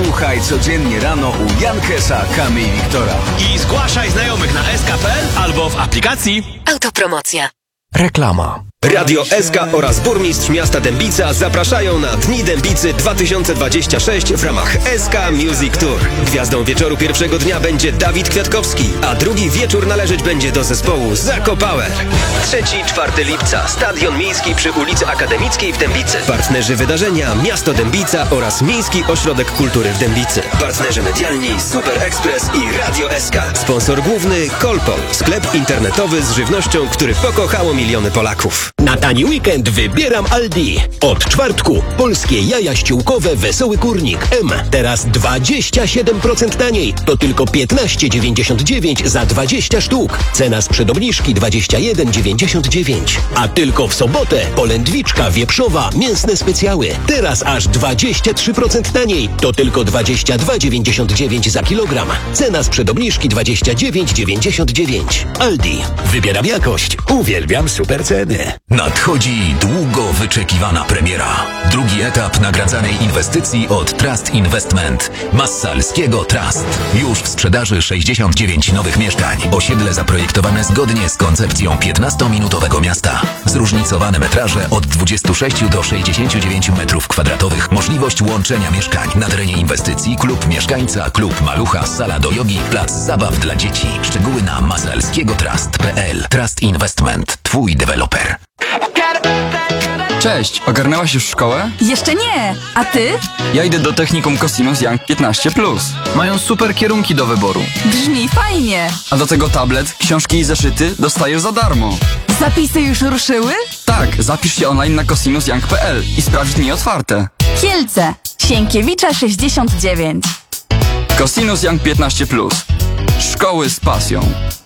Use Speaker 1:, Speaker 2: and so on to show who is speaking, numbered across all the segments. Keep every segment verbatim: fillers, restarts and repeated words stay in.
Speaker 1: Słuchaj codziennie rano u Jankesa, Kamy i Wiktora.
Speaker 2: I zgłaszaj znajomych na s k kropka p l albo w aplikacji.
Speaker 3: Autopromocja.
Speaker 4: Reklama.
Speaker 5: Radio S K oraz burmistrz miasta Dębica zapraszają na Dni Dębicy dwa tysiące dwadzieścia sześć w ramach S K Music Tour. Gwiazdą wieczoru pierwszego dnia będzie Dawid Kwiatkowski, a drugi wieczór należeć będzie do zespołu Zako Power. trzeciego czwartego lipca Stadion Miejski przy ulicy Akademickiej w Dębicy. Partnerzy wydarzenia Miasto Dębica oraz Miejski Ośrodek Kultury w Dębicy. Partnerzy medialni Super Express i Radio S K. Sponsor główny Kolpol, sklep internetowy z żywnością, który pokochało miliony Polaków.
Speaker 6: Na tani weekend wybieram Aldi. Od czwartku polskie jaja ściółkowe Wesoły Kurnik M. Teraz dwadzieścia siedem procent taniej. To tylko piętnaście dziewięćdziesiąt dziewięć za dwadzieścia sztuk. Cena sprzed obniżki dwadzieścia jeden dziewięćdziesiąt dziewięć. A tylko w sobotę polędwiczka wieprzowa mięsne specjały. Teraz aż dwadzieścia trzy procent taniej. To tylko dwadzieścia dwa dziewięćdziesiąt dziewięć za kilogram. Cena sprzed obniżki dwadzieścia dziewięć dziewięćdziesiąt dziewięć. Aldi. Wybieram jakość. Uwielbiam super ceny.
Speaker 7: Nadchodzi długo wyczekiwana premiera. Drugi etap nagradzanej inwestycji od Trust Investment. Massalskiego Trust. Już w sprzedaży sześćdziesiąt dziewięć nowych mieszkań. Osiedle zaprojektowane zgodnie z koncepcją piętnastominutowego miasta. Zróżnicowane metraże od dwudziestu sześciu do sześćdziesięciu dziewięciu metrów kwadratowych. Możliwość łączenia mieszkań. Na terenie inwestycji klub mieszkańca, klub malucha, sala do jogi, plac zabaw dla dzieci. Szczegóły na massalskiego trust kropka p l. Trust Investment. Twój deweloper.
Speaker 8: Cześć, ogarnęłaś już szkołę?
Speaker 9: Jeszcze nie, a ty?
Speaker 8: Ja idę do technikum Cosinus Young piętnaście plus. Mają super kierunki do wyboru.
Speaker 9: Brzmi fajnie.
Speaker 8: A do tego tablet, książki i zeszyty dostajesz za darmo.
Speaker 9: Zapisy już ruszyły?
Speaker 8: Tak, zapisz się online na cosinus young kropka p l i sprawdź dni otwarte.
Speaker 9: Kielce, Sienkiewicza sześćdziesiąt dziewięć.
Speaker 8: Cosinus Young piętnaście plus. Szkoły z pasją.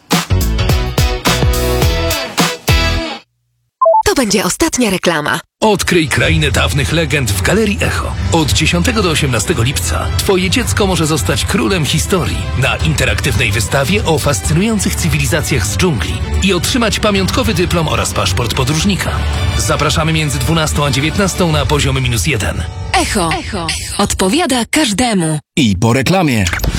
Speaker 3: To będzie ostatnia reklama.
Speaker 10: Odkryj krainę dawnych legend w Galerii Echo. Od dziesiątego do osiemnastego lipca Twoje dziecko może zostać królem historii na interaktywnej wystawie o fascynujących cywilizacjach z dżungli i otrzymać pamiątkowy dyplom oraz paszport podróżnika. Zapraszamy między dwunastą a dziewiętnastą na poziom minus jeden.
Speaker 3: Echo. Echo. Odpowiada każdemu.
Speaker 4: I po reklamie.